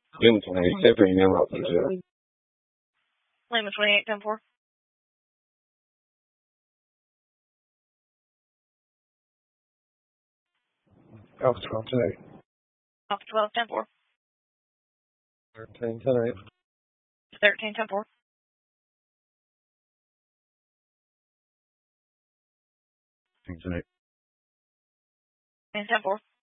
Lima 28, stay for your name out for jail. Lima 28, 10-4. Alpha 12, 10 8. Alpha 12, 10-4. 13, 10 8. 13, 10-4. 10 8. 10-4.